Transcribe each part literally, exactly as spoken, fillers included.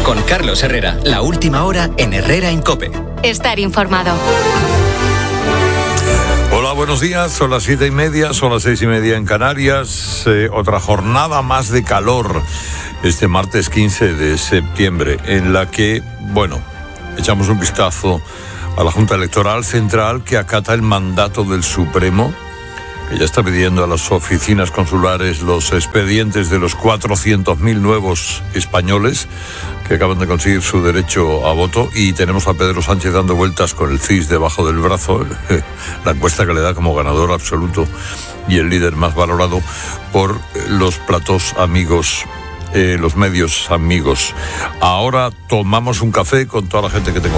Con Carlos Herrera, la última hora en Herrera en COPE. Estar informado. Hola, buenos días. Son las siete y media, son las seis y media en Canarias. Eh, otra jornada más de calor este martes quince de septiembre, en la que, bueno, echamos un vistazo a la Junta Electoral Central, que acata el mandato del Supremo, que ya está pidiendo a las oficinas consulares los expedientes de los cuatrocientos mil nuevos españoles que acaban de conseguir su derecho a voto. Y tenemos a Pedro Sánchez dando vueltas con el C I S debajo del brazo, la encuesta que le da como ganador absoluto y el líder más valorado por los platós amigos, eh, los medios amigos. Ahora tomamos un café con toda la gente que tengo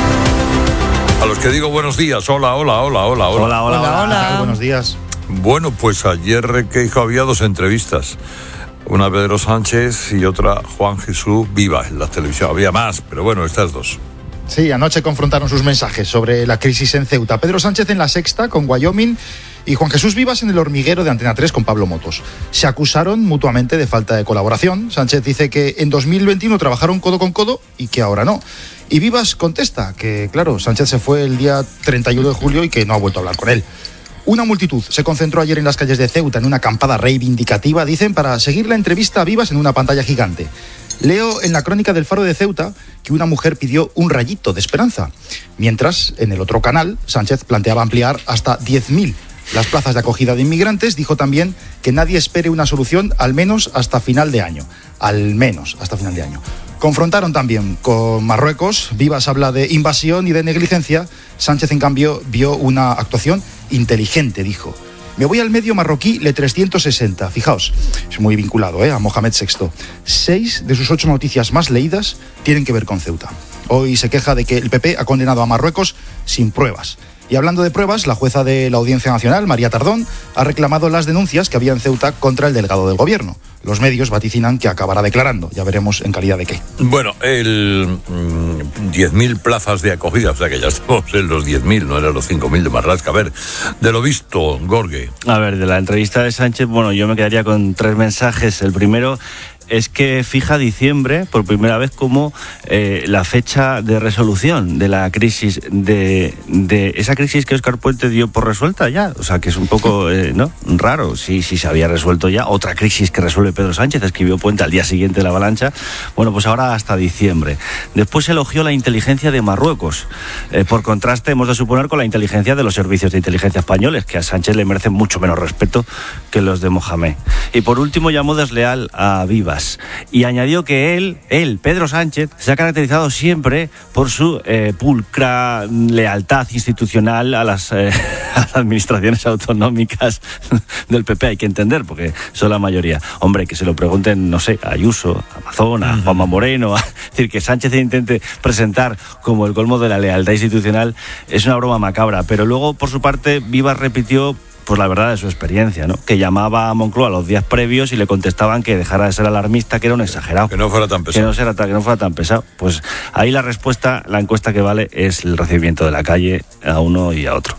hoy. A los que digo buenos días. Hola, hola, hola, hola, hola. Hola, hola, hola. hola. Buenos días. Bueno, pues ayer que dijo había dos entrevistas. Una Pedro Sánchez y otra Juan Jesús Viva en la televisión. Había más, pero bueno, estas dos. Sí, anoche confrontaron sus mensajes sobre la crisis en Ceuta. Pedro Sánchez en La Sexta con Wyoming y Juan Jesús Vivas en El Hormiguero de Antena tres con Pablo Motos. Se acusaron mutuamente de falta de colaboración. Sánchez dice que en dos mil veintiuno trabajaron codo con codo y que ahora no. Y Vivas contesta que, claro, Sánchez se fue el día treinta y uno de julio y que no ha vuelto a hablar con él. Una multitud se concentró ayer en las calles de Ceuta en una acampada reivindicativa, dicen, para seguir la entrevista a Vivas en una pantalla gigante. Leo en la crónica del Faro de Ceuta que una mujer pidió un rayito de esperanza, mientras en el otro canal Sánchez planteaba ampliar hasta diez mil las plazas de acogida de inmigrantes. Dijo también que nadie espere una solución al menos hasta final de año, al menos hasta final de año. Confrontaron también con Marruecos. Vivas habla de invasión y de negligencia. Sánchez, en cambio, vio una actuación inteligente, dijo. Me voy al medio marroquí Le trescientos sesenta. Fijaos, es muy vinculado ¿eh? a Mohamed sexto. Seis de sus ocho noticias más leídas tienen que ver con Ceuta. Hoy se queja de que el P P ha condenado a Marruecos sin pruebas. Y hablando de pruebas, la jueza de la Audiencia Nacional, María Tardón, ha reclamado las denuncias que había en Ceuta contra el delegado del gobierno. Los medios vaticinan que acabará declarando. Ya veremos en calidad de qué. Bueno, el mmm, diez mil plazas de acogida, o sea que ya estamos en los diez mil, no eran los cinco mil de Marlaska. A ver, de lo visto, Gorge. A ver, de la entrevista de Sánchez, bueno, yo me quedaría con tres mensajes. El primero es que fija diciembre por primera vez como eh, la fecha de resolución de la crisis, de, de esa crisis que Óscar Puente dio por resuelta ya. O sea, que es un poco eh, ¿no? raro. Sí, sí se había resuelto ya. Otra crisis que resuelve Pedro Sánchez, escribió Puente al día siguiente de la avalancha. Bueno, pues ahora hasta diciembre. Después elogió la inteligencia de Marruecos. Eh, por contraste, hemos de suponer con la inteligencia de los servicios de inteligencia españoles, que a Sánchez le merecen mucho menos respeto que los de Mohamed. Y por último, llamó desleal a Vivas. Y añadió que él, él, Pedro Sánchez, se ha caracterizado siempre por su eh, pulcra lealtad institucional a las, eh, a las administraciones autonómicas del P P. Hay que entender, porque son la mayoría. Hombre, que se lo pregunten, no sé, a Ayuso, a Mazón, a Juanma Moreno. A, es decir, que Sánchez se intente presentar como el colmo de la lealtad institucional es una broma macabra. Pero luego, por su parte, Vivas repitió pues la verdad de su experiencia, ¿no? Que llamaba a Moncloa los días previos y le contestaban que dejara de ser alarmista, que era un exagerado. Que no fuera tan pesado. Que no, fuera tan, que no fuera tan pesado. Pues ahí la respuesta, la encuesta que vale es el recibimiento de la calle a uno y a otro.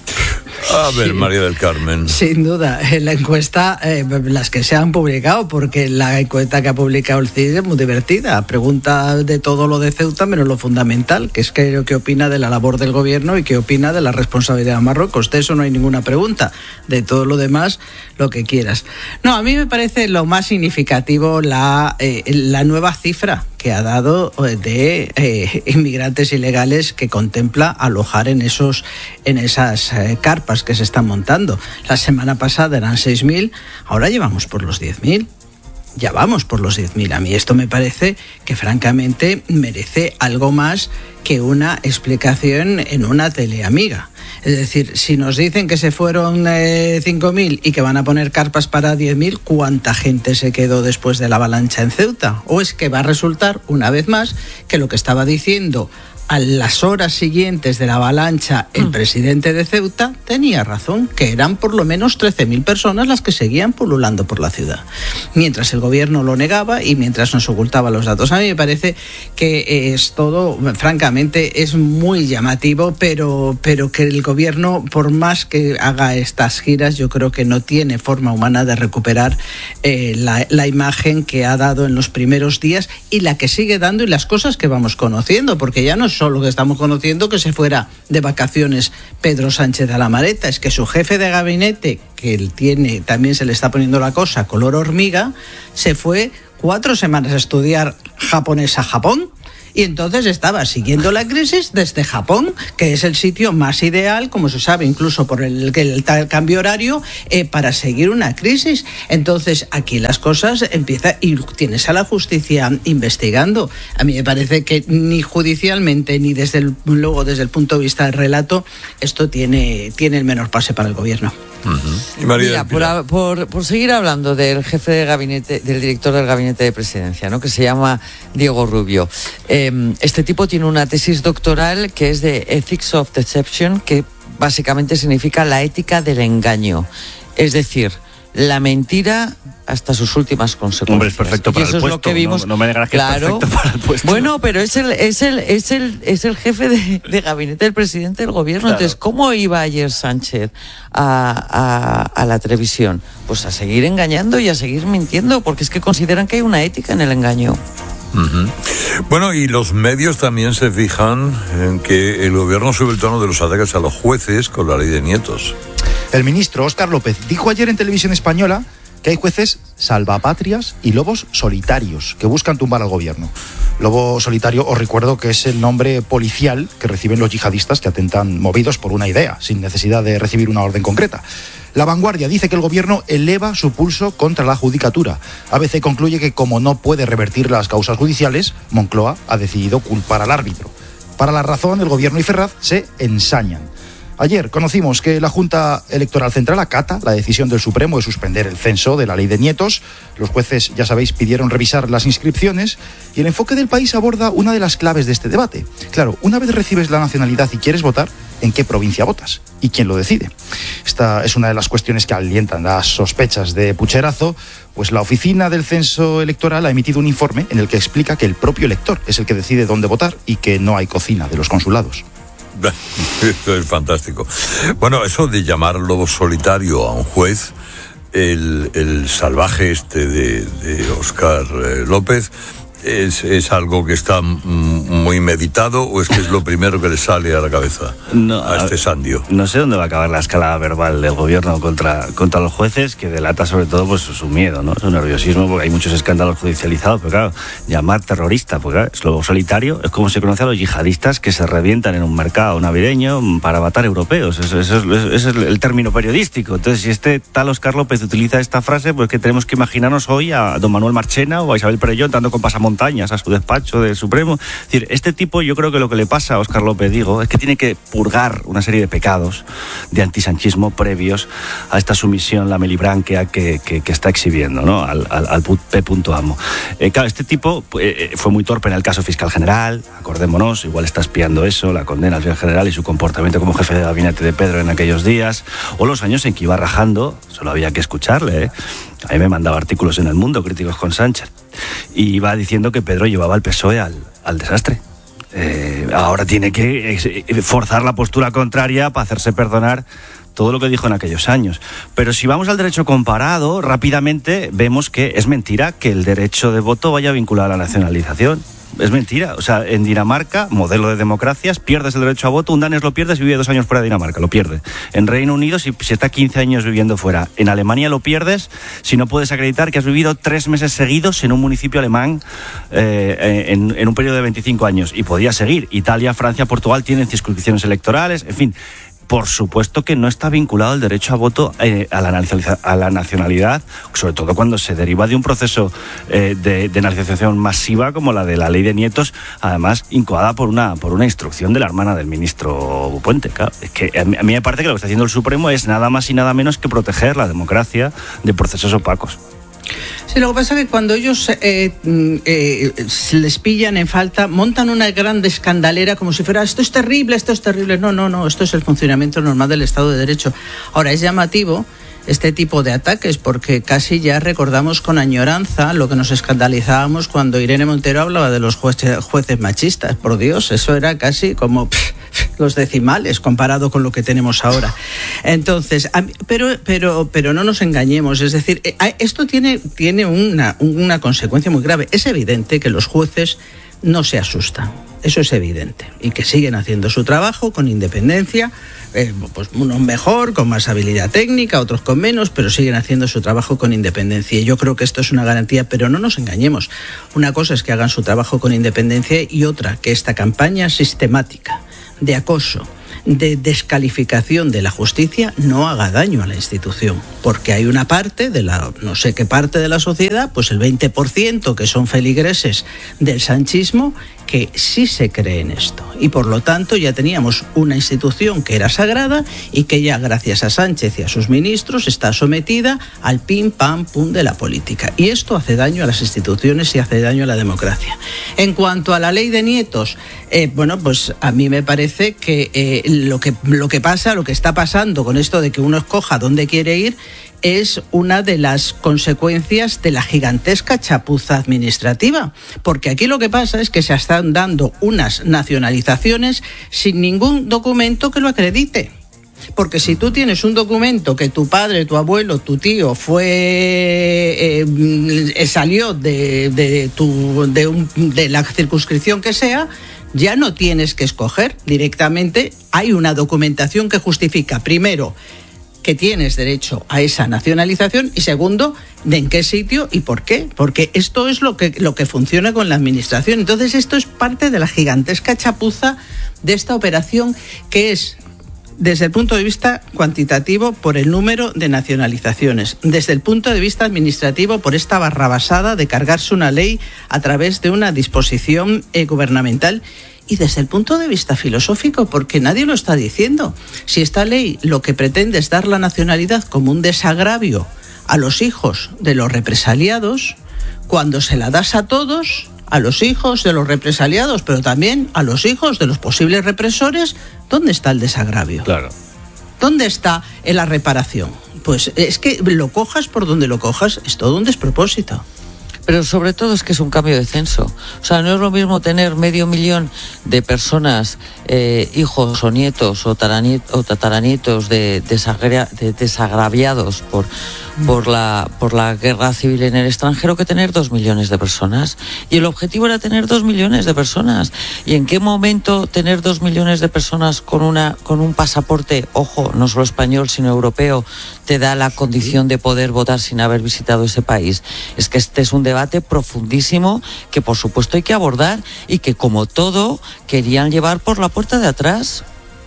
A ver, sí, María del Carmen. Sin duda, en la encuesta, eh, las que se han publicado, porque la encuesta que ha publicado el C I S es muy divertida. Pregunta de todo lo de Ceuta, menos lo fundamental, que es que, qué opina de la labor del gobierno y qué opina de la responsabilidad de Marruecos. De eso no hay ninguna pregunta. De todo lo demás, lo que quieras. No, a mí me parece lo más significativo la, eh, la nueva cifra que ha dado de eh, inmigrantes ilegales que contempla alojar en esos en esas eh, carpas que se están montando. La semana pasada eran seis mil, ahora llevamos por los diez mil. Ya vamos por los diez mil. A mí esto me parece que francamente merece algo más que una explicación en una teleamiga. Es decir, si nos dicen que se fueron eh, cinco mil y que van a poner carpas para diez mil, ¿cuánta gente se quedó después de la avalancha en Ceuta? ¿O es que va a resultar, una vez más, que lo que estaba diciendo a las horas siguientes de la avalancha, el presidente de Ceuta tenía razón, que eran por lo menos trece mil personas las que seguían pululando por la ciudad. Mientras el gobierno lo negaba y mientras nos ocultaba los datos. A mí me parece que es todo, francamente, es muy llamativo, pero, pero que el gobierno, por más que haga estas giras, yo creo que no tiene forma humana de recuperar eh, la, la imagen que ha dado en los primeros días y la que sigue dando y las cosas que vamos conociendo, porque ya no es solo que estamos conociendo que se fuera de vacaciones Pedro Sánchez a la Maleta, es que su jefe de gabinete, que él tiene, también se le está poniendo la cosa color hormiga, se fue cuatro semanas a estudiar japonés a Japón. Y entonces estaba siguiendo la crisis desde Japón, que es el sitio más ideal, como se sabe, incluso por el, el, el cambio horario, eh, para seguir una crisis. Entonces aquí las cosas empiezan y tienes a la justicia investigando. A mí me parece que ni judicialmente ni desde el, luego desde el punto de vista del relato esto tiene, tiene el menor pase para el gobierno. Uh-huh. Y María, Mira, por, por, por seguir hablando del jefe de gabinete, del director del gabinete de presidencia, ¿no?, que se llama Diego Rubio. Eh, este tipo tiene una tesis doctoral que es de Ethics of Deception, que básicamente significa la ética del engaño. Es decir, la mentira hasta sus últimas consecuencias. Hombre, es perfecto para y eso el es puesto. Lo que vimos. No, no me negarás que claro, es perfecto para el puesto. Bueno, pero es el, es el, es el, es el jefe de, de gabinete del presidente del gobierno. Claro. Entonces, ¿cómo iba ayer Sánchez a, a, a la televisión? Pues a seguir engañando y a seguir mintiendo, porque es que consideran que hay una ética en el engaño. Uh-huh. Bueno, y los medios también se fijan en que el gobierno sube el tono de los ataques a los jueces con la ley de nietos. El ministro Óscar López dijo ayer en Televisión Española que hay jueces salvapatrias y lobos solitarios que buscan tumbar al gobierno. Lobo solitario, os recuerdo que es el nombre policial que reciben los yihadistas que atentan movidos por una idea, sin necesidad de recibir una orden concreta. La Vanguardia dice que el gobierno eleva su pulso contra la judicatura. A B C concluye que como no puede revertir las causas judiciales, Moncloa ha decidido culpar al árbitro. Para la razón, el gobierno y Ferraz se ensañan. Ayer conocimos que la Junta Electoral Central acata la decisión del Supremo de suspender el censo de la ley de nietos. Los jueces, ya sabéis, pidieron revisar las inscripciones y el enfoque del País aborda una de las claves de este debate. Claro, una vez recibes la nacionalidad y quieres votar, ¿en qué provincia votas? ¿Y quién lo decide? Esta es una de las cuestiones que alientan las sospechas de pucherazo, pues la Oficina del Censo Electoral ha emitido un informe en el que explica que el propio elector es el que decide dónde votar y que no hay cocina de los consulados. Esto es fantástico. Bueno, eso de llamar lobo solitario a un juez, el, el salvaje este de, de Óscar eh, López, ¿es, es algo que está m- muy meditado o es que es lo primero que le sale a la cabeza no, a este sandio? No sé dónde va a acabar la escalada verbal del gobierno contra, contra los jueces, que delata sobre todo pues su miedo, ¿no? Su nerviosismo, porque hay muchos escándalos judicializados, pero claro, llamar terrorista, porque claro, es lobo solitario, es como se conoce a los yihadistas que se revientan en un mercado navideño para matar europeos. Eso, eso, eso, eso es el término periodístico. Entonces, si este tal Óscar López utiliza esta frase, pues que tenemos que imaginarnos hoy a don Manuel Marchena o a Isabel Perelló dando con pasamontañas montañas a su despacho del Supremo. Es decir, este tipo, yo creo que lo que le pasa a Óscar López, digo, es que tiene que purgar una serie de pecados de antisanchismo previos a esta sumisión lamelibranquea que, que, que está exhibiendo, ¿no? Al, al, al P. Amo. Eh, claro, este tipo eh, fue muy torpe en el caso fiscal general, acordémonos, igual está espiando eso, la condena al fiscal general y su comportamiento como jefe de gabinete de Pedro en aquellos días, o los años en que iba rajando, solo había que escucharle, ¿eh? A mí me mandaba artículos en El Mundo críticos con Sánchez y iba diciendo que Pedro llevaba al P S O E al, al desastre. Eh, ahora tiene que forzar la postura contraria para hacerse perdonar todo lo que dijo en aquellos años. Pero si vamos al derecho comparado, rápidamente vemos que es mentira que el derecho de voto vaya vinculado a la nacionalización. Es mentira. O sea, en Dinamarca, modelo de democracias, pierdes el derecho a voto, un danés lo pierdes y vive dos años fuera de Dinamarca, lo pierde. En Reino Unido, si, si está quince años viviendo fuera. En Alemania lo pierdes si no puedes acreditar que has vivido tres meses seguidos en un municipio alemán eh, en, en un periodo de veinticinco años. Y podía seguir. Italia, Francia, Portugal tienen circunscripciones electorales, en fin. Por supuesto que no está vinculado el derecho a voto eh, a, la a la nacionalidad, sobre todo cuando se deriva de un proceso eh, de, de nacionalización masiva como la de la ley de nietos, además incoada por una, por una instrucción de la hermana del ministro Puente. Claro, es que a mí, a mí me parece que lo que está haciendo el Supremo es nada más y nada menos que proteger la democracia de procesos opacos. Sí, lo que pasa es que cuando ellos eh, eh, se les pillan en falta, montan una gran escandalera como si fuera esto es terrible, esto es terrible. No, no, no, esto es el funcionamiento normal del Estado de Derecho. Ahora, es llamativo este tipo de ataques porque casi ya recordamos con añoranza lo que nos escandalizábamos cuando Irene Montero hablaba de los jueces, jueces machistas. Por Dios, eso era casi como pff, los decimales comparado con lo que tenemos ahora. Entonces, pero pero pero no nos engañemos, es decir, esto tiene tiene una una consecuencia muy grave. Es evidente que los jueces no se asustan, eso es evidente, y que siguen haciendo su trabajo con independencia, eh, pues unos mejor, con más habilidad técnica, otros con menos, pero siguen haciendo su trabajo con independencia, y yo creo que esto es una garantía, pero no nos engañemos, una cosa es que hagan su trabajo con independencia y otra, que esta campaña sistemática de acoso, de descalificación de la justicia no haga daño a la institución, porque hay una parte de la, no sé qué parte de la sociedad, pues el veinte por ciento que son feligreses del sanchismo, que sí se cree en esto, y por lo tanto ya teníamos una institución que era sagrada y que ya gracias a Sánchez y a sus ministros está sometida al pim pam pum de la política, y esto hace daño a las instituciones y hace daño a la democracia. En cuanto a la ley de nietos, eh, bueno, pues a mí me parece que eh, lo que lo que pasa, lo que está pasando con esto de que uno escoja dónde quiere ir, es una de las consecuencias de la gigantesca chapuza administrativa, porque aquí lo que pasa es que se están dando unas nacionalizaciones sin ningún documento que lo acredite. Porque si tú tienes un documento que tu padre, tu abuelo, tu tío fue eh, salió de, de, tu, de, un, de la circunscripción que sea, ya no tienes que escoger directamente. Hay una documentación que justifica, primero, que tienes derecho a esa nacionalización y segundo, de en qué sitio y por qué, porque esto es lo que, lo que funciona con la administración. Entonces esto es parte de la gigantesca chapuza de esta operación, que es desde el punto de vista cuantitativo por el número de nacionalizaciones, desde el punto de vista administrativo por esta barrabasada de cargarse una ley a través de una disposición eh, gubernamental, y desde el punto de vista filosófico, porque nadie lo está diciendo. Si esta ley lo que pretende es dar la nacionalidad como un desagravio a los hijos de los represaliados, cuando se la das a todos, a los hijos de los represaliados, pero también a los hijos de los posibles represores, ¿dónde está el desagravio? Claro. ¿Dónde está la reparación? Pues es que lo cojas por donde lo cojas, es todo un despropósito. Pero sobre todo es que es un cambio de censo. O sea, no es lo mismo tener medio millón de personas, eh, hijos o nietos o, taraniet, o tataranietos de, desagra, de desagraviados por, por, la, por la guerra civil en el extranjero, que tener dos millones de personas. Y el objetivo era tener dos millones de personas. ¿Y en qué momento tener dos millones de personas con, una, con un pasaporte, ojo, no solo español, sino europeo, te da la condición de poder votar sin haber visitado ese país? Es que este es un debate profundísimo que por supuesto hay que abordar y que, como todo, querían llevar por la puerta de atrás.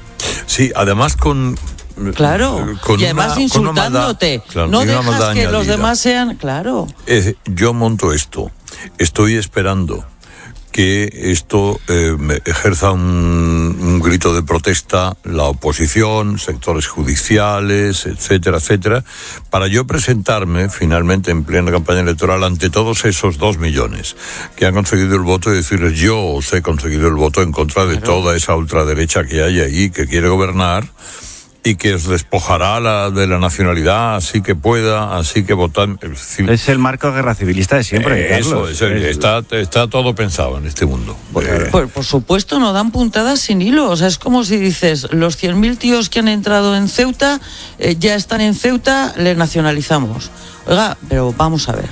Sí, además con... Claro, con y además una, insultándote. Maldad, claro, no dejas que añadida. los demás sean... Claro. Eh, yo monto esto. Estoy esperando que esto eh, ejerza un, un grito de protesta la oposición, sectores judiciales, etcétera, etcétera, para yo presentarme finalmente en plena campaña electoral ante todos esos dos millones que han conseguido el voto y decirles: yo os he conseguido el voto en contra de claro. toda esa ultraderecha que hay ahí, que quiere gobernar y que os despojará la, de la nacionalidad así que pueda, así que votar. Es el marco guerra civilista de siempre, eh, Carlos. Eso, es, es, está, está todo pensado en este mundo. Por, eh. por, por supuesto, no dan puntadas sin hilo. O sea, es como si dices, los cien mil tíos que han entrado en Ceuta, eh, ya están en Ceuta, les nacionalizamos. Oiga, pero vamos a ver.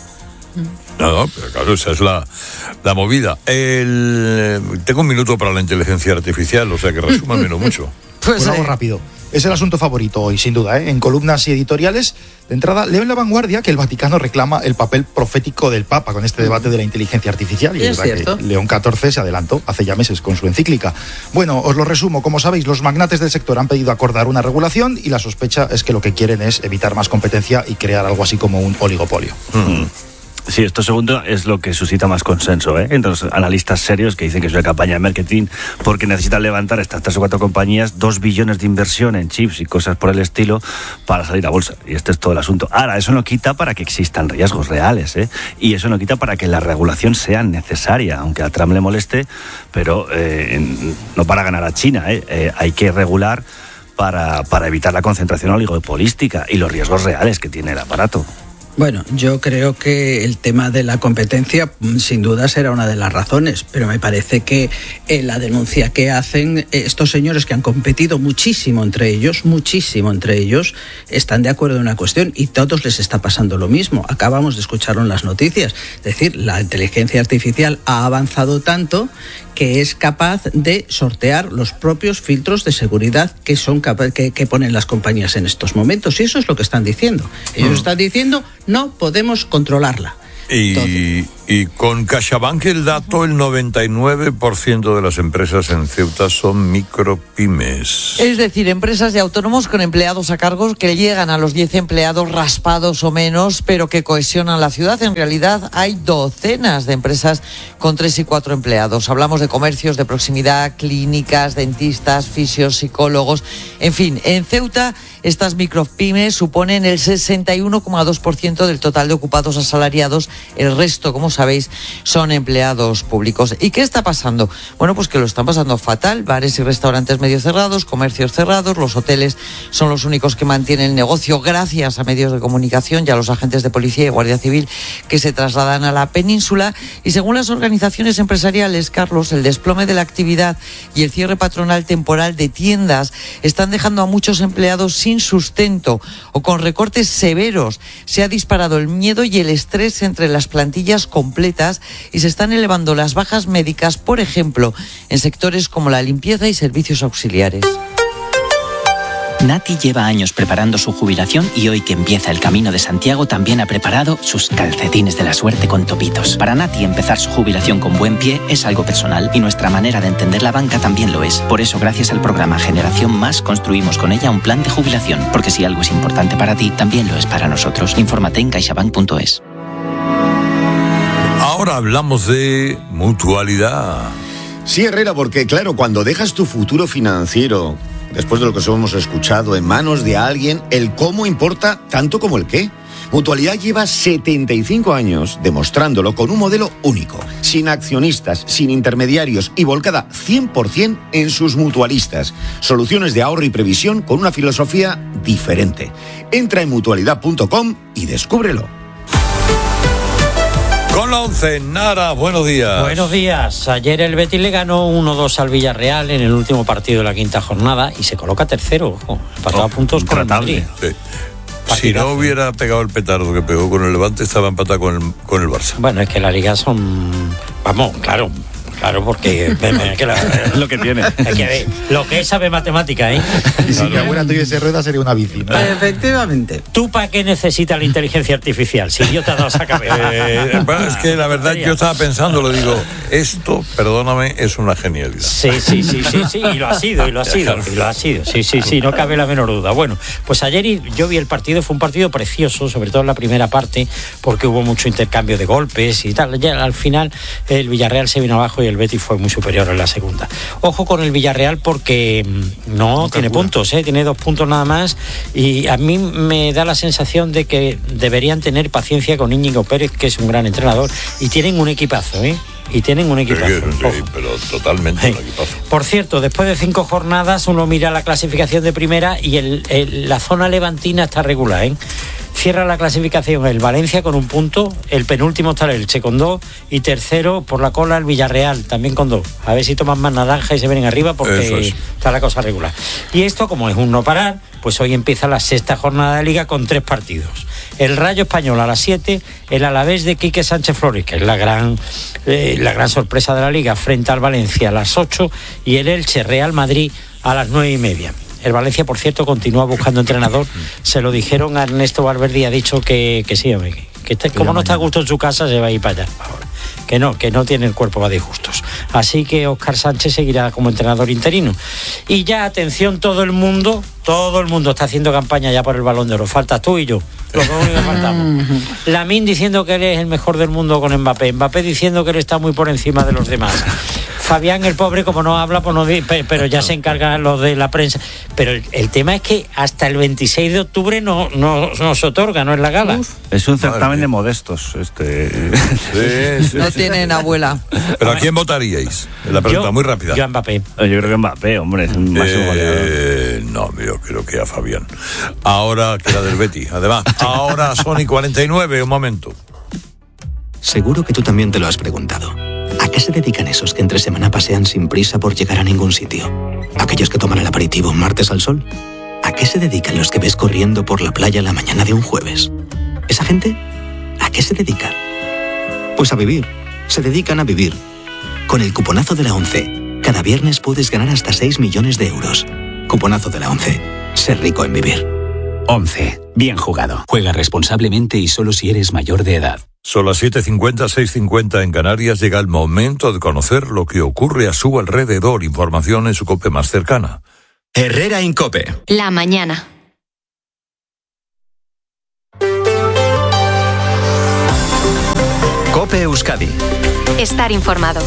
No, no, pero claro, esa es la, la movida. El, tengo un minuto para la inteligencia artificial, o sea que resúmanmelo mucho. Pues bueno, algo rápido. Es el asunto favorito hoy, sin duda, ¿eh? En columnas y editoriales. De entrada, leo en La Vanguardia que el Vaticano reclama el papel profético del Papa con este debate de la inteligencia artificial. Y es verdad que León catorce se adelantó hace ya meses con su encíclica. Bueno, os lo resumo. Como sabéis, los magnates del sector han pedido acordar una regulación y la sospecha es que lo que quieren es evitar más competencia y crear algo así como un oligopolio. Mm. Sí, esto segundo es lo que suscita más consenso, ¿eh? Entre los analistas serios que dicen que es una campaña de marketing porque necesitan levantar estas tres o cuatro compañías dos billones de inversión en chips y cosas por el estilo para salir a bolsa. Y este es todo el asunto. Ahora, eso no quita para que existan riesgos reales, ¿eh? Y eso no quita para que la regulación sea necesaria, aunque a Trump le moleste, pero eh, no para ganar a China, ¿eh? Eh, hay que regular para, para evitar la concentración oligopolística y los riesgos reales que tiene el aparato. Bueno, yo creo que el tema de la competencia sin duda será una de las razones, pero me parece que eh, la denuncia que hacen eh, estos señores que han competido muchísimo entre ellos, muchísimo entre ellos, están de acuerdo en una cuestión y a todos les está pasando lo mismo. Acabamos de escucharlo en las noticias. Es decir, la inteligencia artificial ha avanzado tanto que es capaz de sortear los propios filtros de seguridad que son capa- que, que ponen las compañías en estos momentos. Y eso es lo que están diciendo. Ellos mm. están diciendo, no podemos controlarla. Y, y con CaixaBank el dato, el noventa y nueve por ciento de las empresas en Ceuta son micropymes. Es decir, empresas y autónomos con empleados a cargo que llegan a los diez empleados raspados o menos, pero que cohesionan la ciudad. En realidad hay docenas de empresas con tres y cuatro empleados. Hablamos de comercios de proximidad, clínicas, dentistas, fisios, psicólogos. En fin, en Ceuta estas micropymes suponen el sesenta y uno coma dos por ciento del total de ocupados asalariados. El resto, como sabéis, son empleados públicos. ¿Y qué está pasando? Bueno, pues que lo están pasando fatal. Bares y restaurantes medio cerrados, comercios cerrados, los hoteles son los únicos que mantienen el negocio gracias a medios de comunicación y a los agentes de policía y guardia civil que se trasladan a la península. Y según las organizaciones empresariales, Carlos, el desplome de la actividad y el cierre patronal temporal de tiendas están dejando a muchos empleados sin sustento o con recortes severos. Se ha disparado el miedo y el estrés entre las plantillas completas y se están elevando las bajas médicas, por ejemplo, en sectores como la limpieza y servicios auxiliares. Nati lleva años preparando su jubilación y hoy que empieza el Camino de Santiago también ha preparado sus calcetines de la suerte con topitos. Para Nati empezar su jubilación con buen pie es algo personal y nuestra manera de entender la banca también lo es. Por eso, gracias al programa Generación Más, construimos con ella un plan de jubilación, porque si algo es importante para ti, también lo es para nosotros. Infórmate en caixabank punto es. Ahora hablamos de mutualidad. Sí, Herrera, porque claro, cuando dejas tu futuro financiero, después de lo que os hemos escuchado, en manos de alguien, el cómo importa tanto como el qué. Mutualidad lleva setenta y cinco años demostrándolo con un modelo único, sin accionistas, sin intermediarios y volcada cien por ciento en sus mutualistas. Soluciones de ahorro y previsión con una filosofía diferente. Entra en mutualidad punto com y descúbrelo. Con la once, Nara, buenos días. Buenos días. Ayer el Betis le ganó uno dos al Villarreal en el último partido de la quinta jornada y se coloca tercero, ojo, empatado oh, a puntos con el Madrid. Sí. Si no hubiera pegado el petardo que pegó con el Levante, estaba empatado con el, con el Barça. Bueno, es que la Liga son... Vamos, claro... Claro, porque que la, lo que tiene. Hay que ver, lo que es sabe matemática, ¿eh? Y si mi abuela tuviese rueda sería una bici, ¿no? Efectivamente. ¿Tú para qué necesitas la inteligencia artificial? Si yo te he dado esa cabeza. Eh, bueno, es que la verdad yo estaba pensando, lo digo, esto, perdóname, es una genialidad. Sí, sí, sí, sí, sí, y lo ha sido, y lo ha sido, y lo ha sido. Sí, sí, sí, no cabe la menor duda. Bueno, pues ayer yo vi el partido, fue un partido precioso, sobre todo en la primera parte, porque hubo mucho intercambio de golpes y tal. Ya al final el Villarreal se vino abajo y el Betis fue muy superior en la segunda. Ojo con el Villarreal porque no, no tiene puntos, ¿eh? Tiene dos puntos nada más y a mí me da la sensación de que deberían tener paciencia con Íñigo Pérez, que es un gran entrenador, y tienen un equipazo, ¿eh? Y tienen un equipazo. Sí, sí, pero totalmente sí. Un equipazo. Por cierto, después de cinco jornadas uno mira la clasificación de primera y el, el, la zona levantina está regular, ¿eh? Cierra la clasificación el Valencia con un punto, el penúltimo está el Elche con dos y tercero por la cola el Villarreal también con dos. A ver si toman más naranja y se vienen arriba porque es. Está la cosa regular. Y esto, como es un no parar, pues hoy empieza la sexta jornada de Liga con tres partidos. El Rayo Español a las siete, el Alavés de Quique Sánchez Flores, que es la gran, eh, la gran sorpresa de la Liga, frente al Valencia a las ocho y el Elche Real Madrid a las nueve y media. El Valencia, por cierto, continúa buscando entrenador. Se lo dijeron a Ernesto Valverde y ha dicho que, que sí, hombre, que este, como no está a gusto en su casa, se va a ir para allá ahora. Que no, que no tiene el cuerpo para disgustos. Así que Óscar Sánchez seguirá como entrenador interino. Y ya, atención, todo el mundo, todo el mundo está haciendo campaña ya por el Balón de Oro. Faltas tú y yo. Lo único que faltamos. Lamine diciendo que él es el mejor del mundo con Mbappé. Mbappé diciendo que él está muy por encima de los demás. Fabián, el pobre, como no habla, pues no, pero ya se encargan los de la prensa. Pero el, el tema es que hasta el veintiséis de octubre no, no, no se otorga, no es la gala. Uf. Es un certamen de modestos. Este. Sí, sí, no sí, tienen sí. abuela. ¿Pero a quién votaríais? La pregunta yo, muy rápida. Yo a Mbappé. Yo creo que Mbappé, hombre, es un máximo eh, goleador. No, yo creo que a Fabián. Ahora que la del Betty. Además, ahora Sony cuarenta y nueve, un momento. Seguro que tú también te lo has preguntado. ¿A qué se dedican esos que entre semana pasean sin prisa por llegar a ningún sitio? ¿Aquellos que toman el aperitivo un martes al sol? ¿A qué se dedican los que ves corriendo por la playa la mañana de un jueves? ¿Esa gente? ¿A qué se dedica? Pues a vivir. Se dedican a vivir. Con el cuponazo de la ONCE, cada viernes puedes ganar hasta seis millones de euros. Cuponazo de la ONCE. Ser rico en vivir. ONCE. Bien jugado. Juega responsablemente y solo si eres mayor de edad. Son las siete cincuenta, seis cincuenta en Canarias. Llega el momento de conocer lo que ocurre a su alrededor. Información en su COPE más cercana. Herrera Incope. La mañana. COPE Euskadi. Estar informado.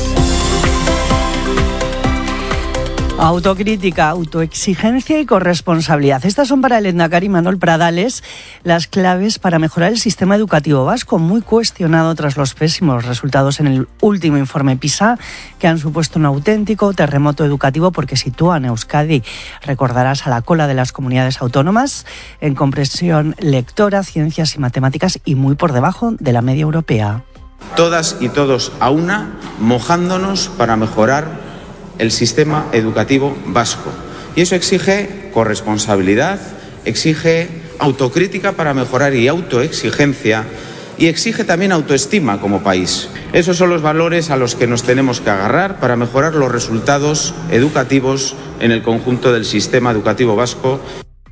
Autocrítica, autoexigencia y corresponsabilidad. Estas son para el Lehendakari Manuel Pradales las claves para mejorar el sistema educativo vasco, muy cuestionado tras los pésimos resultados en el último informe PISA, que han supuesto un auténtico terremoto educativo porque sitúan a Euskadi, recordarás, a la cola de las comunidades autónomas en comprensión lectora, ciencias y matemáticas y muy por debajo de la media europea. Todas y todos a una, mojándonos para mejorar el sistema educativo vasco. Y eso exige corresponsabilidad, exige autocrítica para mejorar y autoexigencia, y exige también autoestima como país. Esos son los valores a los que nos tenemos que agarrar para mejorar los resultados educativos en el conjunto del sistema educativo vasco.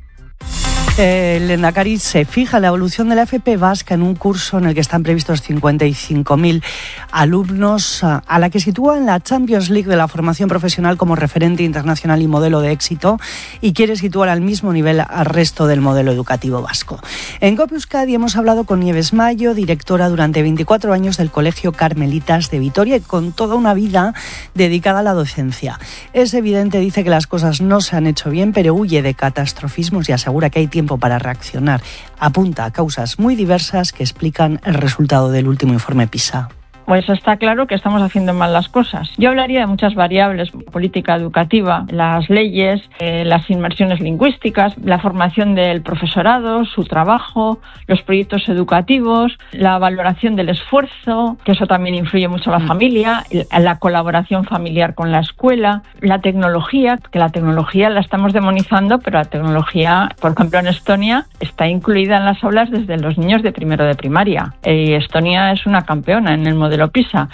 El Lehendakari se fija la evolución de la F P vasca en un curso en el que están previstos cincuenta y cinco mil alumnos, a la que sitúa en la Champions League de la formación profesional como referente internacional y modelo de éxito, y quiere situar al mismo nivel al resto del modelo educativo vasco. En COPE Euskadi hemos hablado con Nieves Mayo, directora durante veinticuatro años del Colegio Carmelitas de Vitoria y con toda una vida dedicada a la docencia. Es evidente, dice, que las cosas no se han hecho bien, pero huye de catastrofismos y asegura que hay tiempo para reaccionar. Apunta a causas muy diversas que explican el resultado del último informe PISA. Pues está claro que estamos haciendo mal las cosas. Yo hablaría de muchas variables: política educativa, las leyes, eh, las inmersiones lingüísticas, la formación del profesorado, su trabajo, los proyectos educativos, la valoración del esfuerzo, que eso también influye mucho a la familia, la colaboración familiar con la escuela, la tecnología, que la tecnología la estamos demonizando, pero la tecnología, por ejemplo en Estonia, está incluida en las aulas desde los niños de primero de primaria. Eh, Estonia es una campeona en el modelo PISA.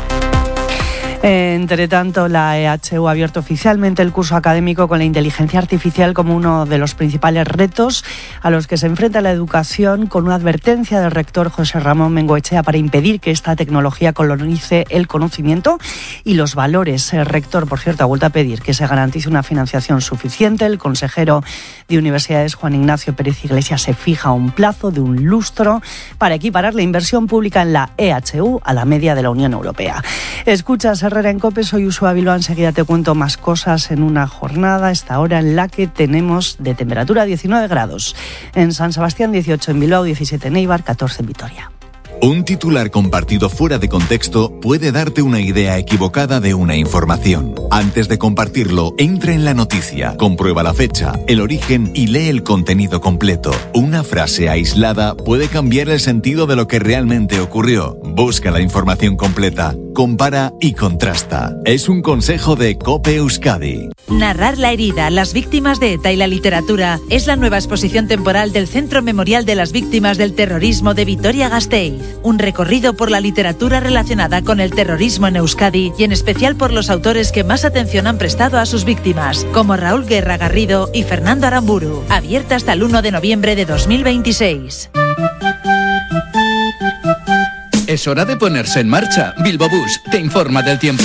Entre tanto, la E H U ha abierto oficialmente el curso académico con la inteligencia artificial como uno de los principales retos a los que se enfrenta la educación, con una advertencia del rector José Ramón Bengoechea para impedir que esta tecnología colonice el conocimiento y los valores. El rector, por cierto, ha vuelto a pedir que se garantice una financiación suficiente. El consejero de Universidades, Juan Ignacio Pérez Iglesias, se fija un plazo de un lustro para equiparar la inversión pública en la E H U a la media de la Unión Europea. Escuchas Herrera en COPE, soy Usua Bilbao. Enseguida te cuento más cosas en una jornada, esta hora en la que tenemos de temperatura diecinueve grados. En San Sebastián dieciocho, en Bilbao diecisiete, en Eibar catorce, en Vitoria. Un titular compartido fuera de contexto puede darte una idea equivocada de una información. Antes de compartirlo, entra en la noticia, comprueba la fecha, el origen y lee el contenido completo. Una frase aislada puede cambiar el sentido de lo que realmente ocurrió. Busca la información completa, compara y contrasta. Es un consejo de COPE Euskadi. Narrar la herida, las víctimas de ETA y la literatura es la nueva exposición temporal del Centro Memorial de las Víctimas del Terrorismo de Vitoria-Gasteiz. Un recorrido por la literatura relacionada con el terrorismo en Euskadi y en especial por los autores que más atención han prestado a sus víctimas, como Raúl Guerra Garrido y Fernando Aramburu. Abierta hasta el uno de noviembre de dos mil veintiséis. Es hora de ponerse en marcha. Bilbao Bus te informa del tiempo.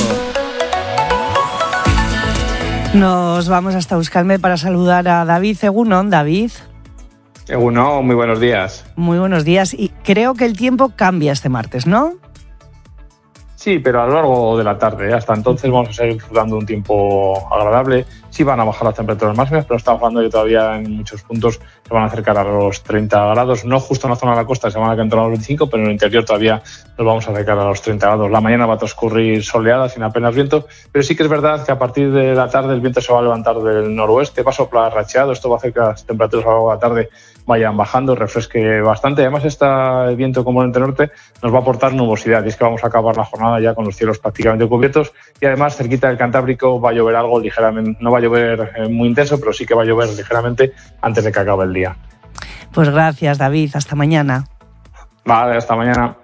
Nos vamos hasta Euskalmet para saludar a David Egunon. David. Eguno, muy buenos días. Muy buenos días. Y creo que el tiempo cambia este martes, ¿no? Sí, pero a lo largo de la tarde. Hasta entonces vamos a seguir disfrutando de un tiempo agradable. Sí van a bajar las temperaturas máximas, pero estamos hablando que todavía en muchos puntos se van a acercar a los treinta grados. No justo en la zona de la costa, se van a acercar a los veinticinco, pero en el interior todavía nos vamos a acercar a los treinta grados. La mañana va a transcurrir soleada, sin apenas viento, pero sí que es verdad que a partir de la tarde el viento se va a levantar del noroeste, va a soplar racheado. Esto va a hacer que las temperaturas a lo largo de la tarde vayan bajando, refresque bastante. Además, este viento componente norte nos va a aportar nubosidad, y es que vamos a acabar la jornada ya con los cielos prácticamente cubiertos, y además cerquita del Cantábrico va a llover algo ligeramente, no va a llover eh, muy intenso, pero sí que va a llover ligeramente antes de que acabe el día. Pues gracias, David, hasta mañana. Vale, hasta mañana.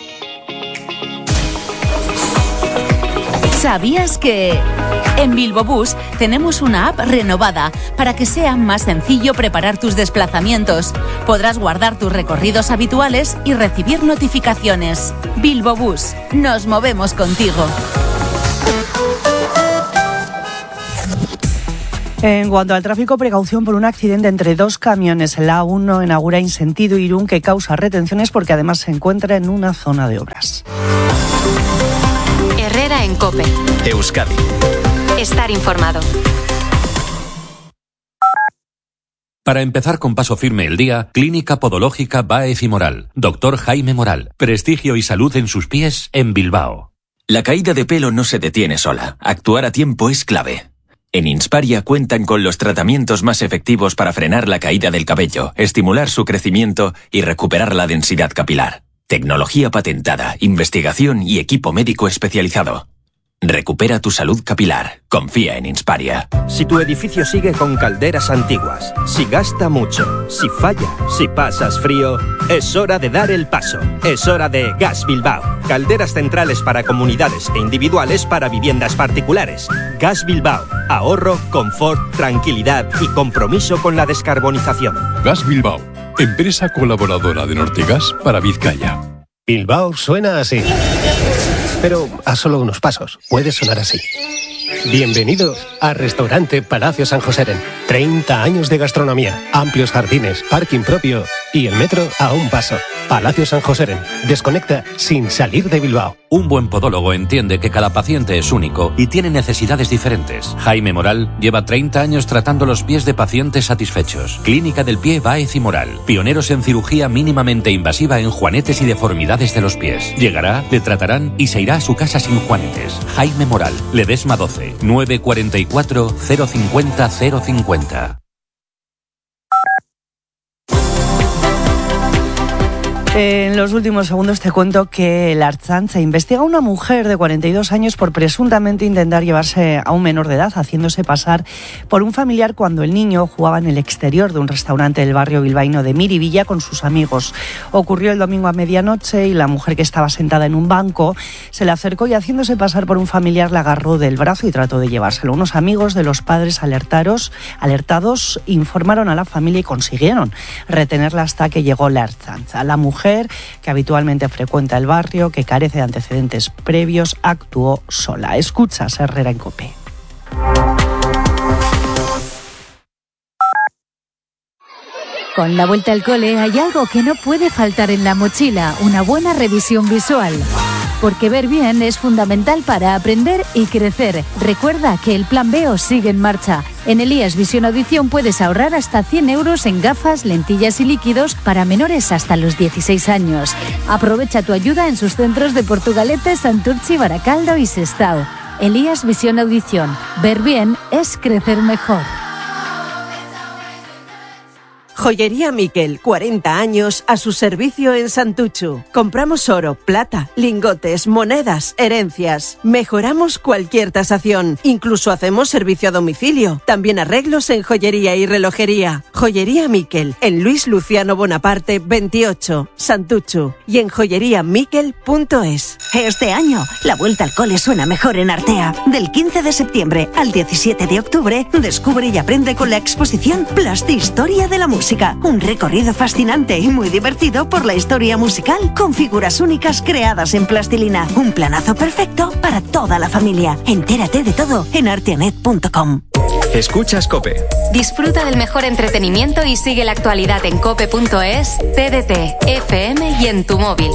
¿Sabías que en Bilbo Bus tenemos una app renovada para que sea más sencillo preparar tus desplazamientos? Podrás guardar tus recorridos habituales y recibir notificaciones. Bilbo Bus, nos movemos contigo. En cuanto al tráfico, precaución por un accidente entre dos camiones en la A uno en Agurain sentido Irún, que causa retenciones porque además se encuentra en una zona de obras. Herrera en COPE. Euskadi. Estar informado. Para empezar con paso firme el día, Clínica Podológica Báez y Moral. Doctor Jaime Moral. Prestigio y salud en sus pies en Bilbao. La caída de pelo no se detiene sola. Actuar a tiempo es clave. En Insparia cuentan con los tratamientos más efectivos para frenar la caída del cabello, estimular su crecimiento y recuperar la densidad capilar. Tecnología patentada, investigación y equipo médico especializado. Recupera tu salud capilar. Confía en Insparia. Si tu edificio sigue con calderas antiguas, si gasta mucho, si falla, si pasas frío, es hora de dar el paso. Es hora de Gas Bilbao. Calderas centrales para comunidades e individuales para viviendas particulares. Gas Bilbao. Ahorro, confort, tranquilidad y compromiso con la descarbonización. Gas Bilbao. Empresa colaboradora de Nortegas para Vizcaya. Bilbao suena así. Pero a solo unos pasos puede sonar así. Bienvenidos a Restaurante Palacio San Joseren. treinta años de gastronomía, amplios jardines, parking propio y el metro a un paso. Palacio San Joseren. Desconecta sin salir de Bilbao. Un buen podólogo entiende que cada paciente es único y tiene necesidades diferentes. Jaime Moral lleva treinta años tratando los pies de pacientes satisfechos. Clínica del Pie Báez y Moral. Pioneros en cirugía mínimamente invasiva en juanetes y deformidades de los pies. Llegará, le tratarán y se irá a su casa sin juanetes. Jaime Moral. Ledesma doce, nueve cuarenta y cuatro, cero cincuenta, cero cincuenta. En los últimos segundos te cuento que la Ertzaintza investiga a una mujer de cuarenta y dos años por presuntamente intentar llevarse a un menor de edad, haciéndose pasar por un familiar cuando el niño jugaba en el exterior de un restaurante del barrio bilbaíno de Miribilla con sus amigos. Ocurrió el domingo a medianoche y la mujer, que estaba sentada en un banco, se le acercó y, haciéndose pasar por un familiar, la agarró del brazo y trató de llevárselo. Unos amigos de los padres alertaros, alertados informaron a la familia y consiguieron retenerla hasta que llegó la Ertzaintza. La mujer, que habitualmente frecuenta el barrio, que carece de antecedentes previos, actuó sola. Escuchas Herrera en COPE. Con la vuelta al cole hay algo que no puede faltar en la mochila: una buena revisión visual. Porque ver bien es fundamental para aprender y crecer. Recuerda que el Plan B O sigue en marcha. En Elías Visión Audición puedes ahorrar hasta cien euros en gafas, lentillas y líquidos para menores hasta los dieciséis años. Aprovecha tu ayuda en sus centros de Portugalete, Santurchi, Baracaldo y Sestao. Elías Visión Audición. Ver bien es crecer mejor. Joyería Miquel, cuarenta años a su servicio en Santuchu. Compramos oro, plata, lingotes, monedas, herencias. Mejoramos cualquier tasación. Incluso hacemos servicio a domicilio. También arreglos en joyería y relojería. Joyería Miquel, en Luis Luciano Bonaparte veintiocho, Santuchu. Y en joyería miquel punto es. Este año, la vuelta al cole suena mejor en Artea. Del quince de septiembre al diecisiete de octubre, descubre y aprende con la exposición Plastihistoria de la Música. música. Un recorrido fascinante y muy divertido por la historia musical, con figuras únicas creadas en plastilina. Un planazo perfecto para toda la familia. Entérate de todo en arteanet punto com. Escuchas COPE. Disfruta del mejor entretenimiento y sigue la actualidad en cope punto es, T D T, F M y en tu móvil.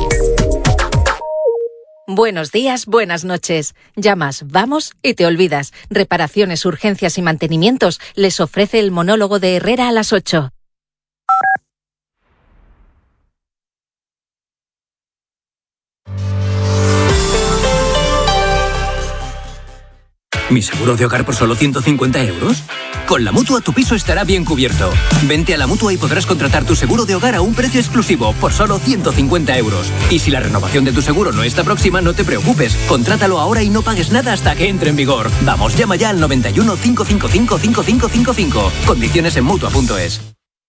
Buenos días, buenas noches. Llamas, vamos y te olvidas. Reparaciones, urgencias y mantenimientos les ofrece el monólogo de Herrera a las ocho. ¿Mi seguro de hogar por solo ciento cincuenta euros? Con la Mutua tu piso estará bien cubierto. Vente a la Mutua y podrás contratar tu seguro de hogar a un precio exclusivo por solo ciento cincuenta euros. Y si la renovación de tu seguro no está próxima, no te preocupes. Contrátalo ahora y no pagues nada hasta que entre en vigor. Vamos, llama ya al noventa y uno, cinco cinco cinco, cinco cinco cinco cinco. Condiciones en Mutua punto es.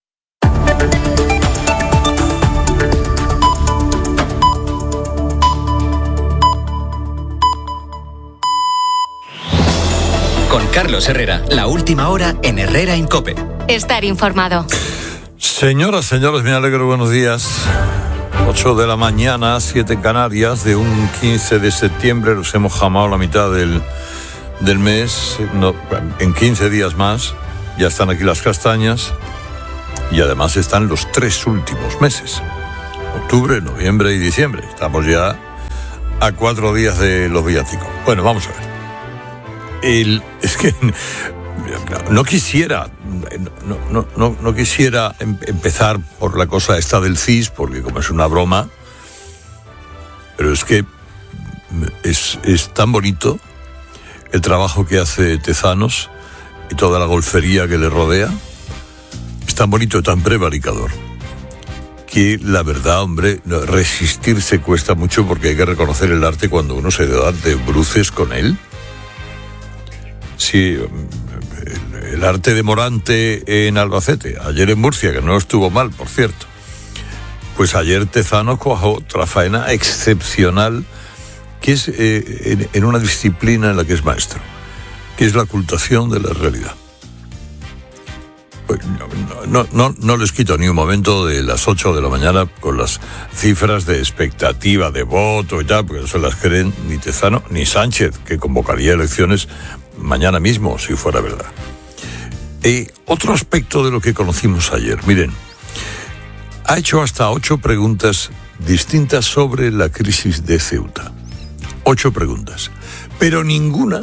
Con Carlos Herrera, la última hora en Herrera en COPE. Estar informado. Señoras, señores, me alegro, buenos días. ocho de la mañana, siete en Canarias, de un quince de septiembre, nos hemos jamado la mitad del, del mes. No, en quince días más ya están aquí las castañas y además están los tres últimos meses. Octubre, noviembre y diciembre. Estamos ya a cuatro días de los villancicos. Bueno, vamos a ver. El, es que no quisiera no, no, no, no quisiera em, empezar por la cosa esta del C I S, porque como es una broma, pero es que es, es tan bonito el trabajo que hace Tezanos y toda la golfería que le rodea, es tan bonito y tan prevaricador que la verdad, hombre, resistirse cuesta mucho, porque hay que reconocer el arte cuando uno se da de bruces con él. Sí, el, el arte de Morante en Albacete, ayer en Murcia, que no estuvo mal, por cierto. Pues ayer Tezanos cuajó otra faena excepcional, que es eh, en, en una disciplina en la que es maestro, que es la ocultación de la realidad. Pues no, no, no, no les quito ni un momento de las ocho de la mañana con las cifras de expectativa de voto y tal, porque no se las creen ni Tezano ni Sánchez, que convocaría elecciones mañana mismo, si fuera verdad. Y otro aspecto de lo que conocimos ayer, miren, ha hecho hasta ocho preguntas distintas sobre la crisis de Ceuta. Ocho preguntas, pero ninguna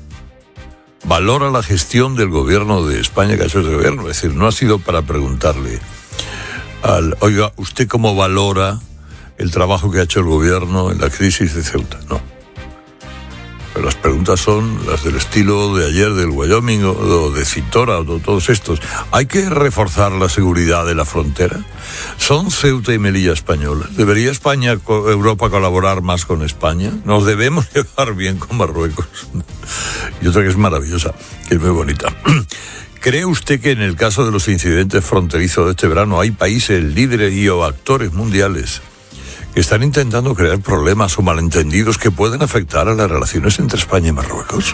valora la gestión del gobierno de España, que ha hecho ese gobierno. Es decir, no ha sido para preguntarle al, oiga, ¿usted cómo valora el trabajo que ha hecho el gobierno en la crisis de Ceuta? No. Pero las preguntas son las del estilo de ayer del Wyoming o de Cintora o de todos estos. ¿Hay que reforzar la seguridad de la frontera? ¿Son Ceuta y Melilla españolas? ¿Debería España, Europa, colaborar más con España? ¿Nos debemos llevar bien con Marruecos? Y otra que es maravillosa, que es muy bonita. ¿Cree usted que en el caso de los incidentes fronterizos de este verano hay países líderes y o actores mundiales que están intentando crear problemas o malentendidos que pueden afectar a las relaciones entre España y Marruecos?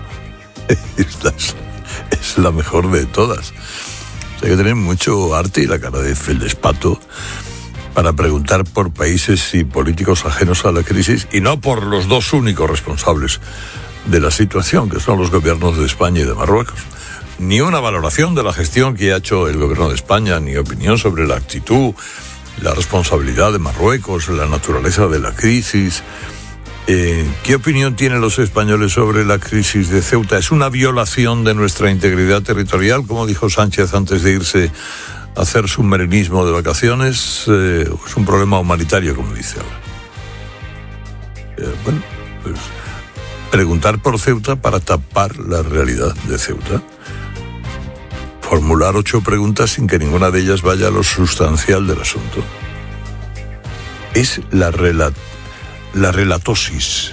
Esta es, es la mejor de todas. Hay que tener mucho arte y la cara de feldespato para preguntar por países y políticos ajenos a la crisis, y no por los dos únicos responsables de la situación, que son los gobiernos de España y de Marruecos. Ni una valoración de la gestión que ha hecho el gobierno de España, ni opinión sobre la actitud, la responsabilidad de Marruecos, la naturaleza de la crisis. Eh, ¿Qué opinión tienen los españoles sobre la crisis de Ceuta? ¿Es una violación de nuestra integridad territorial, como dijo Sánchez antes de irse a hacer submarinismo de vacaciones? Eh, ¿Es un problema humanitario, como dice ahora? Eh, bueno, pues preguntar por Ceuta para tapar la realidad de Ceuta. Formular ocho preguntas sin que ninguna de ellas vaya a lo sustancial del asunto. Es la, rela- la relatosis.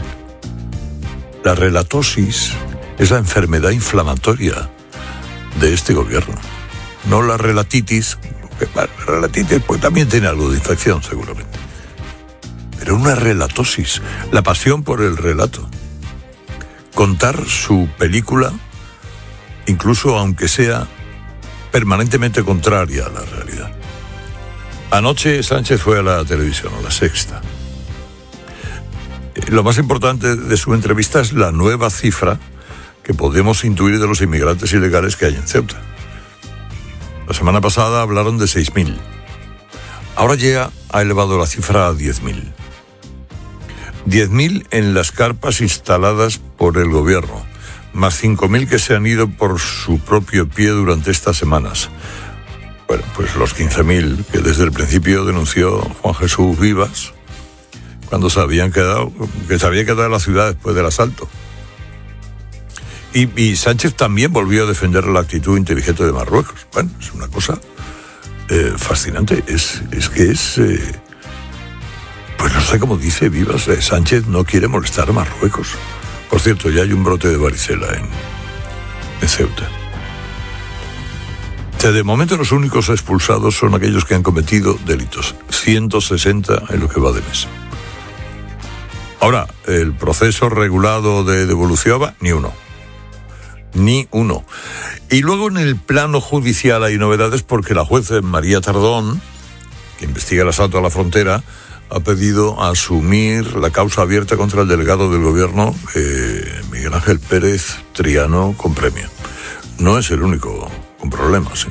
La relatosis es la enfermedad inflamatoria de este gobierno. No la relatitis, porque, bueno, la relatitis pues, también tiene algo de infección, seguramente. Pero una relatosis, la pasión por el relato. Contar su película, incluso aunque sea permanentemente contraria a la realidad. Anoche Sánchez fue a la televisión, a La Sexta. Lo más importante de su entrevista es la nueva cifra que podemos intuir de los inmigrantes ilegales que hay en Ceuta. La semana pasada hablaron de seis mil. Ahora ya ha elevado la cifra a diez mil. diez mil en las carpas instaladas por el gobierno, más cinco mil que se han ido por su propio pie durante estas semanas. Bueno, pues los quince mil que desde el principio denunció Juan Jesús Vivas cuando se habían quedado, que se había quedado en la ciudad después del asalto. Y, y Sánchez también volvió a defender la actitud inteligente de Marruecos. Bueno, es una cosa eh, fascinante. Es, es que es... Eh, pues no sé cómo dice Vivas, eh, Sánchez no quiere molestar a Marruecos. Por cierto, ya hay un brote de varicela en, en Ceuta. O sea, de momento los únicos expulsados son aquellos que han cometido delitos. ciento sesenta en lo que va de mes. Ahora, el proceso regulado de devolución, ni uno. Ni uno. Y luego en el plano judicial hay novedades porque la juez María Tardón, que investiga el asalto a la frontera, ha pedido asumir la causa abierta contra el delegado del gobierno, eh, Miguel Ángel Pérez Triano, con premio. No es el único con problemas. ¿eh?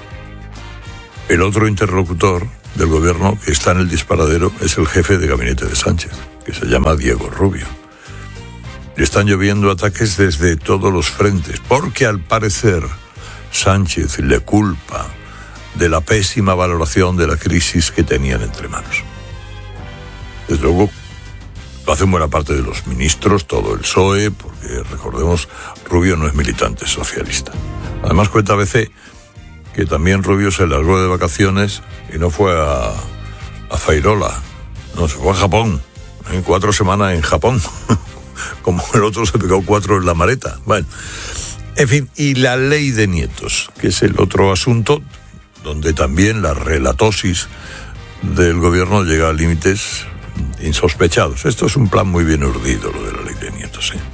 El otro interlocutor del gobierno que está en el disparadero es el jefe de gabinete de Sánchez, que se llama Diego Rubio. Le están lloviendo ataques desde todos los frentes, porque al parecer Sánchez le culpa de la pésima valoración de la crisis que tenían entre manos. Desde luego, lo hacen buena parte de los ministros, todo el P S O E, porque recordemos, Rubio no es militante socialista. Además cuenta a veces que también Rubio se largó de vacaciones y no fue a, a Fairola, no, se fue a Japón, en cuatro semanas en Japón, como el otro se pegó cuatro en la maleta. Bueno, en fin, y la ley de nietos, que es el otro asunto, donde también la relatosis del gobierno llega a límites insospechados. Esto es un plan muy bien urdido, lo de la ley de nietos. ¿eh?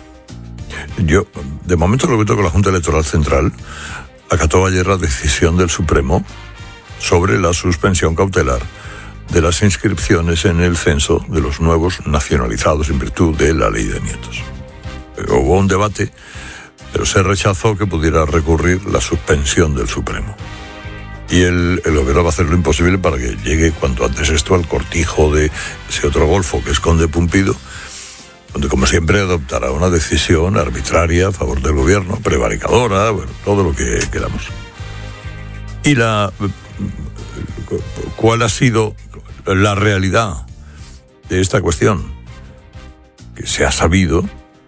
Yo, de momento, lo que toco, la Junta Electoral Central acató ayer la decisión del Supremo sobre la suspensión cautelar de las inscripciones en el censo de los nuevos nacionalizados en virtud de la ley de nietos. Hubo un debate, pero se rechazó que pudiera recurrir la suspensión del Supremo. Y el, el gobierno va a hacer lo imposible para que llegue cuanto antes esto al cortijo de ese otro golfo que es Conde Pumpido, donde como siempre adoptará una decisión arbitraria a favor del gobierno, prevaricadora, bueno, todo lo que queramos. Y la... ¿Cuál ha sido la realidad de esta cuestión? Que se ha sabido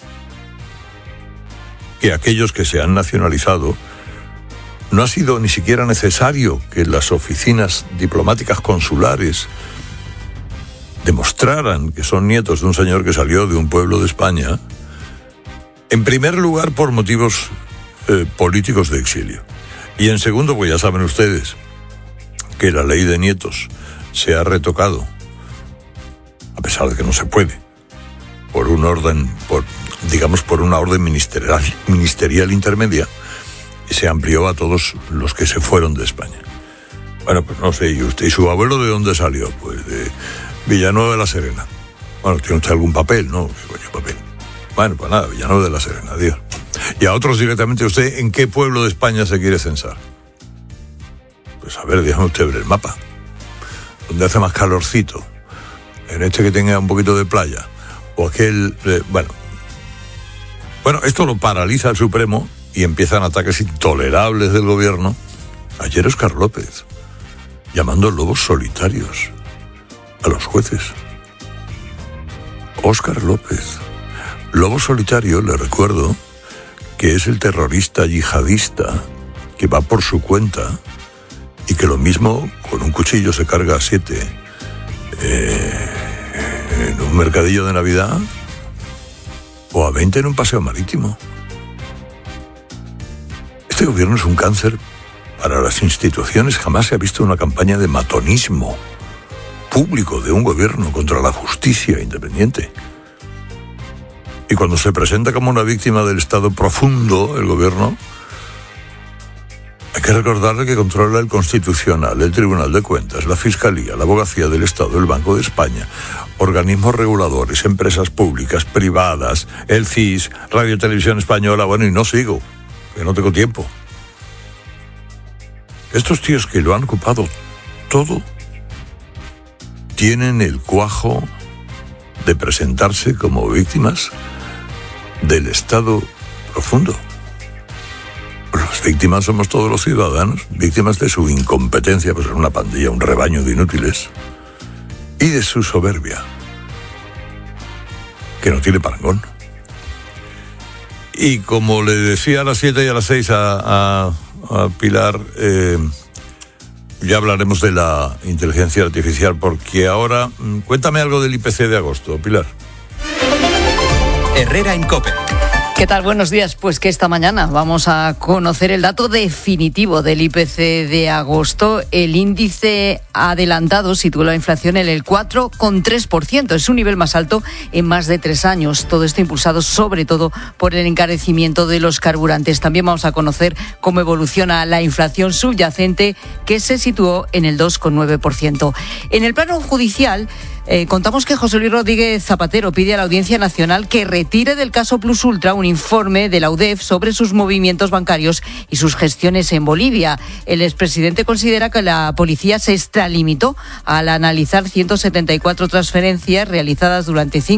que aquellos que se han nacionalizado no ha sido ni siquiera necesario que las oficinas diplomáticas consulares demostraran que son nietos de un señor que salió de un pueblo de España, en primer lugar por motivos eh, políticos de exilio. Y en segundo, pues ya saben ustedes que la ley de nietos se ha retocado, a pesar de que no se puede, por un orden, por, digamos, por una orden ministerial, ministerial intermedia, y se amplió a todos los que se fueron de España. Bueno, pues no sé, ¿y usted y su abuelo de dónde salió? Pues de Villanueva de la Serena. Bueno, ¿tiene usted algún papel? No, ¿qué coño papel? Bueno, pues nada, Villanueva de la Serena, adiós. Y a otros directamente, ¿usted en qué pueblo de España se quiere censar? Pues a ver, déjame usted ver el mapa. ¿Dónde hace más calorcito? En este que tenga un poquito de playa. O aquel... Eh, bueno. Bueno, esto lo paraliza el Supremo y empiezan ataques intolerables del gobierno. Ayer Óscar López, llamando lobos solitarios a los jueces. Óscar López. Lobo solitario, le recuerdo, que es el terrorista yihadista que va por su cuenta y que lo mismo con un cuchillo se carga a siete eh, en un mercadillo de Navidad o a veinte en un paseo marítimo. Este gobierno es un cáncer para las instituciones. Jamás se ha visto una campaña de matonismo público de un gobierno contra la justicia independiente. Y cuando se presenta como una víctima del Estado profundo, el gobierno, hay que que recordarle que controla el Constitucional, el Tribunal de Cuentas, la Fiscalía, la Abogacía del Estado, el Banco de España, organismos reguladores, empresas públicas, privadas, el C I S, Radio Televisión Española, bueno, y no sigo, que no tengo tiempo. Estos tíos que lo han ocupado todo tienen el cuajo de presentarse como víctimas del Estado profundo. Las víctimas somos todos los ciudadanos, víctimas de su incompetencia, pues es una pandilla, un rebaño de inútiles, y de su soberbia, que no tiene parangón. Y como le decía a las siete y a las seis a, a, a Pilar, eh, ya hablaremos de la inteligencia artificial, porque ahora, cuéntame algo del I P C de agosto, Pilar. Herrera en COPE. ¿Qué tal? Buenos días. Pues que esta mañana vamos a conocer el dato definitivo del I P C de agosto. El índice adelantado sitúa la inflación en el cuatro coma tres por ciento. Es un nivel más alto en más de tres años. Todo esto impulsado sobre todo por el encarecimiento de los carburantes. También vamos a conocer cómo evoluciona la inflación subyacente, que se situó en el dos coma nueve por ciento. En el plano judicial, Eh, contamos que José Luis Rodríguez Zapatero pide a la Audiencia Nacional que retire del caso Plus Ultra un informe de la U D E F sobre sus movimientos bancarios y sus gestiones en Bolivia. El expresidente considera que la policía se extralimitó al analizar ciento setenta y cuatro transferencias realizadas durante cinco